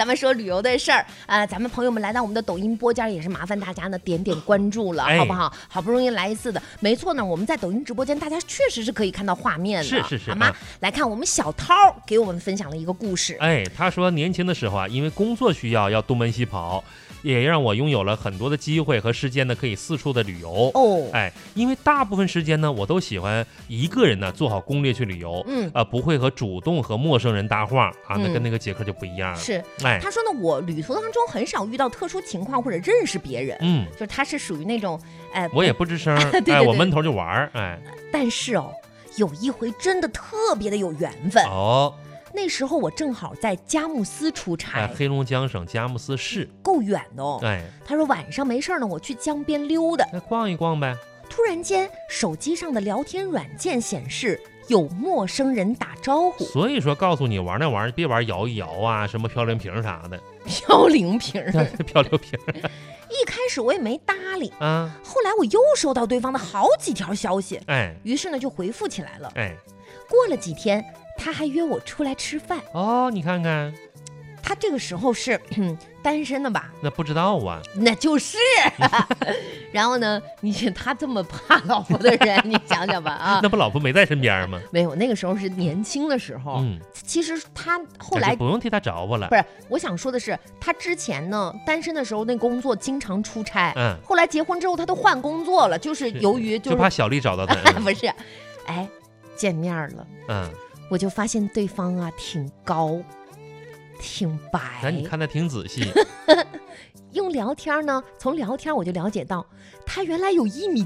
咱们说旅游的事儿咱们朋友们来到我们的抖音播间，也是麻烦大家呢点关注了，好不好？好不容易来一次的，没错呢。我们在抖音直播间，大家确实是可以看到画面的， 是好吗？来看我们小涛给我们分享了一个故事。 他说年轻的时候因为工作需要要东奔西跑，也让我拥有了很多的机会和时间呢，可以四处的旅游。因为大部分时间呢，我都喜欢一个人呢做好攻略去旅游，不会主动和陌生人搭话那跟那个杰克就不一样了。 是，他说呢，我旅途当中很少遇到特殊情况或者认识别人，就是他是属于那种， 我也不吱声， 对， 我闷头就玩， 但是有一回真的特别的有缘分那时候我正好在佳木斯出差， 黑龙江省佳木斯市， 够远的他说晚上没事呢，我去江边溜达， 逛一逛呗。 突然间，手机上的聊天软件显示有陌生人打招呼， 所以说告诉你玩那玩意儿别玩摇一摇什么飘零瓶啥的。 飘零瓶， 飘零瓶。 一开始我也没搭理后来我又收到对方的好几条消息，于是呢就回复起来了。过了几天，他还约我出来吃饭。 你看看， 他这个时候是单身的吧？ 那不知道那就是然后呢，你他这么怕老婆的人，你想想吧那不老婆没在身边吗？ 没有，那个时候是年轻的时候。其实他后来不用替他找我了。 不是，我想说的是，他之前呢单身的时候那工作经常出差，后来结婚之后他都换工作了，就是由于就怕小丽找到他。 不是，见面了，我就发现对方挺高挺白， 那你看他挺仔细用聊天呢，从聊天我就了解到他原来有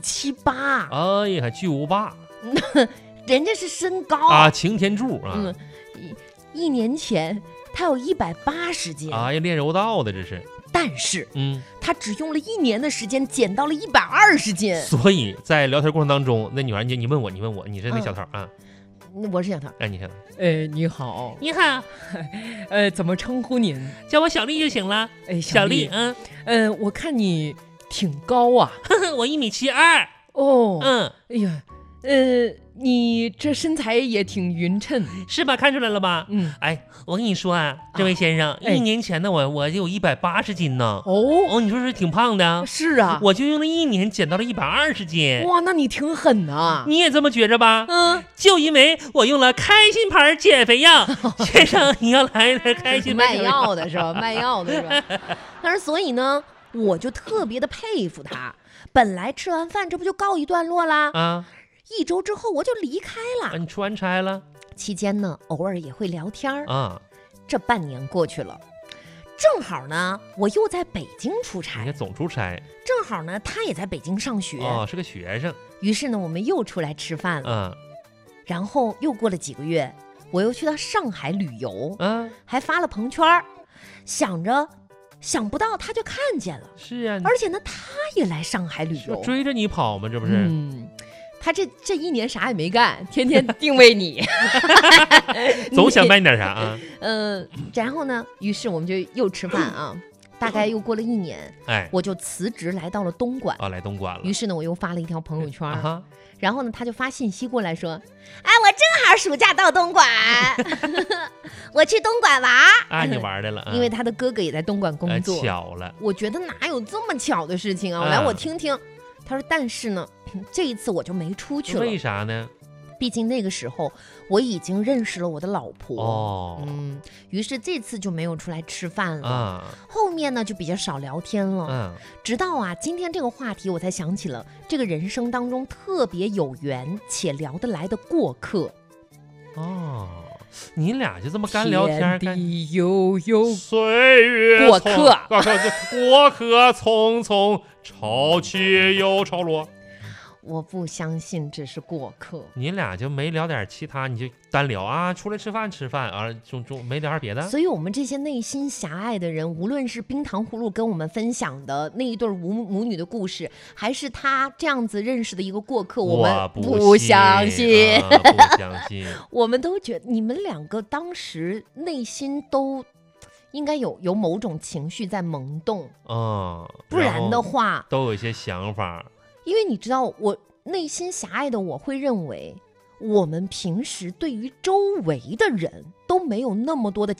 1.78米。 还巨无霸人家是身高擎天柱 1年前他有180斤练柔道的这是。 但是他只用了1年的时间减到了120斤。 所以在聊天过程当中，那女孩你问我，你是那小涛我是小涛。 你看， 你好， 你好， 怎么称呼您？ 叫我小丽就行了。小丽， 我看你挺高我1.72米。 哎呀，你这身材也挺匀称， 是吧？看出来了吧？我跟你说这位先生，1年前的我就有180斤呢。你说是挺胖的？ 是我就用了1年减到了120斤。 哇，那你挺狠啊！ 你也这么觉着吧？就因为我用了开心牌减肥药。先生，你要来点开心牌？ 卖药的是吧？卖药的是吧？但是所以呢，我就特别的佩服他。本来吃完饭这不就告一段落啦？1周之后我就离开了。 你出完差了？ 期间呢，偶尔也会聊天这半年过去了，正好呢，我又在北京出差。 你总出差。 正好呢，他也在北京上学。 是个学生。 于是呢，我们又出来吃饭了。然后又过了几个月，我又去到上海旅游。还发了朋友圈，想不到他就看见了。 是啊。 而且呢，他也来上海旅游。 追着你跑吗？这不是。 他这1年啥也没干，天天定位你总想卖你点啥然后呢，于是我们就又吃饭大概又过了1年，我就辞职来到了东莞。 来东莞了。 于是呢，我又发了一条朋友圈然后呢，他就发信息过来说，我正好暑假到东莞我去东莞玩你玩来了因为他的哥哥也在东莞工作。 巧了。 我觉得哪有这么巧的事情来我听听。他说但是呢，这一次我就没出去了。 为啥呢？ 毕竟那个时候我已经认识了我的老婆于是这次就没有出来吃饭了后面呢就比较少聊天了直到今天这个话题我才想起了这个人生当中特别有缘且聊得来的过客你俩就这么干聊天？ 天地悠悠， 岁月过客匆匆，潮起又潮落。 我不相信这是过客。 你俩就没聊点其他，你就单聊出来吃饭就没聊点别的。 所以我们这些内心狭隘的人，无论是冰糖葫芦跟我们分享的那一对母女的故事，还是他这样子认识的一个过客，我们不相信不相信我们都觉得你们两个当时内心都应该有某种情绪在萌动不然的话都有一些想法。 因为你知道我内心狭隘的我会认为我们平时对于周围的人都没有那么多的